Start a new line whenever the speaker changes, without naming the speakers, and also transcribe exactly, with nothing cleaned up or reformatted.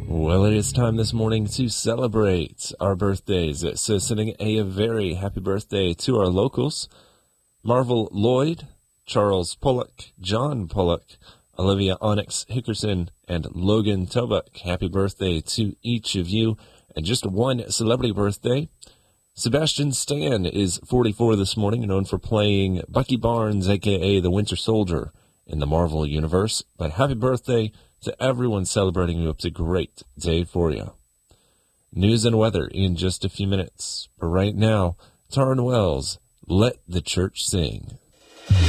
Well, it is time this morning to celebrate our birthdays. So sending a very happy birthday to our locals, Marvel Lloyd, Charles Pollock, John Pollock, Olivia Onyx Hickerson, and Logan Tobuck. Happy birthday to each of you. And just one celebrity birthday. Sebastian Stan is forty-four this morning, known for playing Bucky Barnes, a k a the Winter Soldier, in the Marvel Universe. But happy birthday to everyone celebrating you. It's a great day for you. News and weather in just a few minutes. But right now, Taryn Wells, Let the Church Sing.